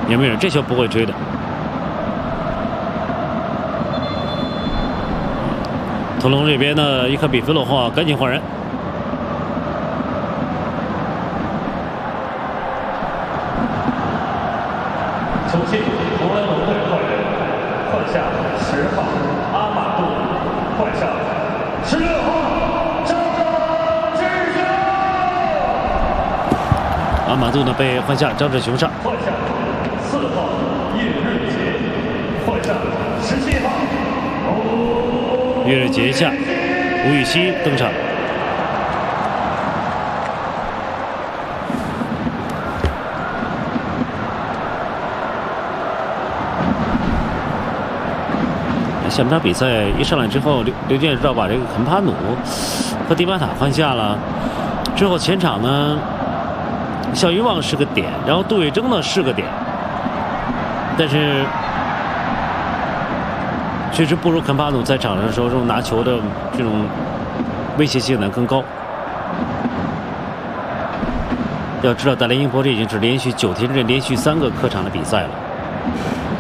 也没人，这球不会追的。特隆这边呢，一看比分落后，赶紧换人。 重庆红安龙队换人，换下10号阿马杜，换上16号张志雄。 阿马杜呢被换下，张志雄上。 换下4号叶瑞杰，换上17号岳瑞杰下，吴禹锡登场。下半场比赛一上来之后，刘健知道把这个坎帕努和迪马塔换下了，之后前场呢，肖云旺是个点，然后杜伟征呢是个点，但是确实不如坎帕努在场上的时候这种拿球的这种威胁性呢更高。要知道，戴雷英博这已经是连续9天连续3个客场的比赛了。